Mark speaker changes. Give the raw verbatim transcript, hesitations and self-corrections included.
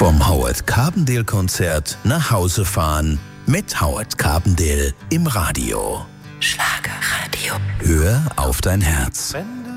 Speaker 1: Vom Howard Carpendale Konzert nach Hause fahren mit Howard Carpendale im Radio. Schlagerradio. Hör auf dein Herz.